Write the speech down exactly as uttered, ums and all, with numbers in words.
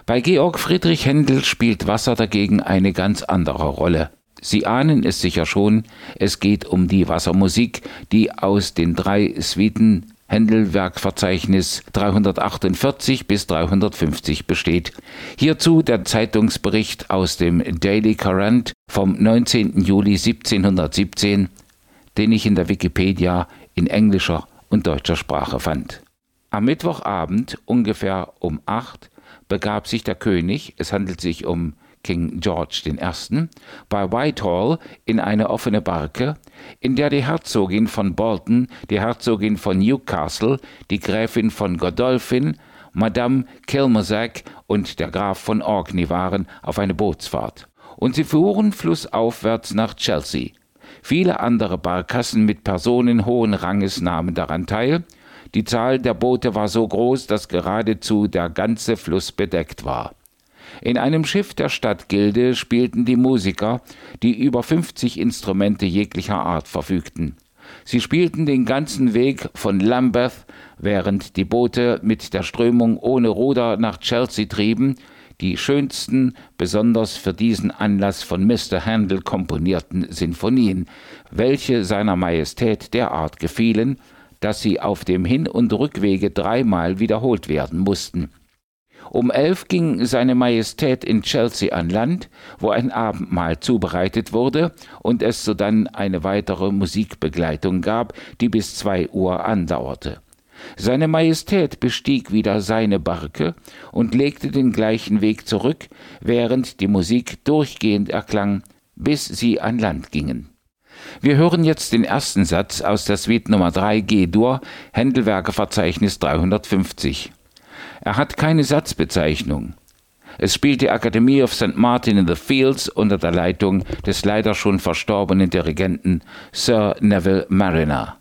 Bei Georg Friedrich Händel spielt Wasser dagegen eine ganz andere Rolle. Sie ahnen es sicher schon, es geht um die Wassermusik, die aus den drei Suiten Händel-Werkverzeichnis dreihundertachtundvierzig bis dreihundertfünfzig besteht. Hierzu der Zeitungsbericht aus dem Daily Courant vom neunzehnten Juli siebzehnhundertsiebzehn, den ich in der Wikipedia in englischer und deutscher Sprache fand. Am Mittwochabend, ungefähr um acht, begab sich der König, es handelt sich um King George den Ersten, bei Whitehall in eine offene Barke, in der die Herzogin von Bolton, die Herzogin von Newcastle, die Gräfin von Godolphin, Madame Kilmazac und der Graf von Orkney waren auf eine Bootsfahrt. Und sie fuhren flussaufwärts nach Chelsea. Viele andere Barkassen mit Personen hohen Ranges nahmen daran teil. Die Zahl der Boote war so groß, dass geradezu der ganze Fluss bedeckt war. In einem Schiff der Stadtgilde spielten die Musiker, die über fünfzig Instrumente jeglicher Art verfügten. Sie spielten den ganzen Weg von Lambeth, während die Boote mit der Strömung ohne Ruder nach Chelsea trieben, die schönsten, besonders für diesen Anlass von Mister Handel komponierten Sinfonien, welche seiner Majestät derart gefielen, dass sie auf dem Hin- und Rückwege dreimal wiederholt werden mussten. Um elf ging seine Majestät in Chelsea an Land, wo ein Abendmahl zubereitet wurde und es sodann eine weitere Musikbegleitung gab, die bis zwei Uhr andauerte. Seine Majestät bestieg wieder seine Barke und legte den gleichen Weg zurück, während die Musik durchgehend erklang, bis sie an Land gingen. Wir hören jetzt den ersten Satz aus der Suite Nummer drei G-Dur, Händel-Werke-Verzeichnis dreihundertfünfzig. Er hat keine Satzbezeichnung. Es spielt die Academy of Saint Martin in the Fields unter der Leitung des leider schon verstorbenen Dirigenten Sir Neville Marriner.